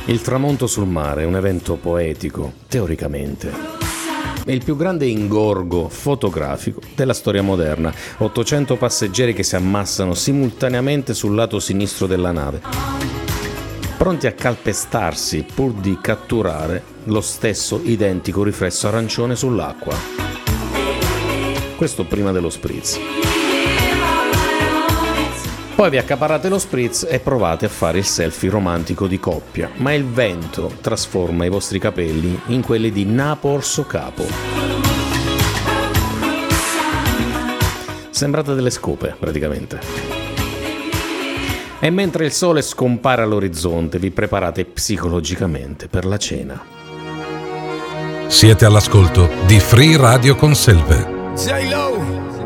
Il tramonto sul mare è un evento poetico, teoricamente. È il più grande ingorgo fotografico della storia moderna. 800 passeggeri che si ammassano simultaneamente sul lato sinistro della nave, pronti a calpestarsi pur di catturare lo stesso identico riflesso arancione sull'acqua. Questo prima dello spritz. Poi vi accaparrate lo spritz e provate a fare il selfie romantico di coppia, ma il vento trasforma i vostri capelli in quelli di Napo Orso Capo. Sembrate delle scope, praticamente. E mentre il sole scompare all'orizzonte, vi preparate psicologicamente per la cena. Siete all'ascolto di Free Radio Conselve. J-Lo.